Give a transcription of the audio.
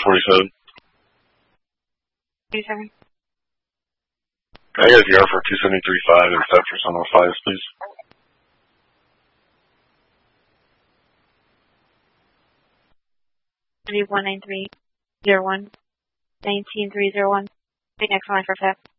247. 27. I got VR for 273.5 and set for some 05s, please. 19301 19301. Next line for FAP.